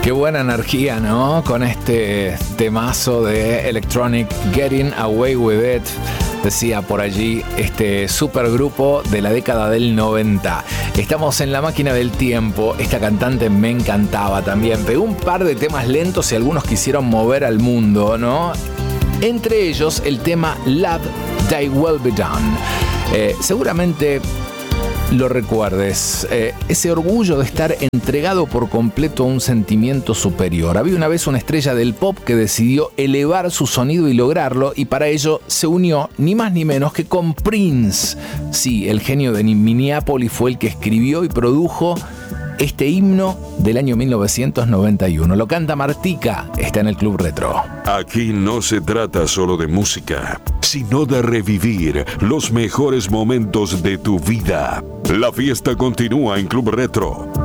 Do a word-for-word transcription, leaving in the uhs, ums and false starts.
Qué buena energía, ¿no? Con este temazo de Electronic, Getting Away With It, decía por allí este supergrupo de la década del noventa. Estamos en la máquina del tiempo. Esta cantante me encantaba también. Pegó un par de temas lentos y algunos quisieron mover al mundo, ¿no? Entre ellos el tema Love, Thy Will Be Done. Eh, seguramente lo recuerdes, eh, ese orgullo de estar entregado por completo a un sentimiento superior. Había una vez una estrella del pop que decidió elevar su sonido y lograrlo, y para ello se unió ni más ni menos que con Prince. Sí, el genio de Minneapolis fue el que escribió y produjo este himno del año mil novecientos noventa y uno. Lo canta Martika, está en el Club Retro. Aquí no se trata solo de música, sino de revivir los mejores momentos de tu vida. La fiesta continúa en Club Retro.